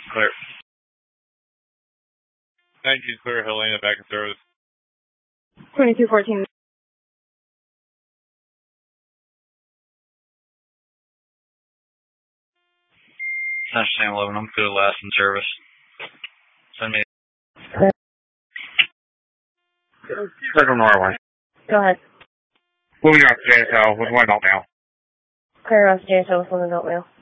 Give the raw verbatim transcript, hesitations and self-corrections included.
Clear. nineteen clear, Helena back in service. twenty-two fourteen. Sam eleven, I'm clear last in service. Send me. Circle Norway. Go ahead. Moving on to J S L with one adult male. Clear off J S O with one adult male.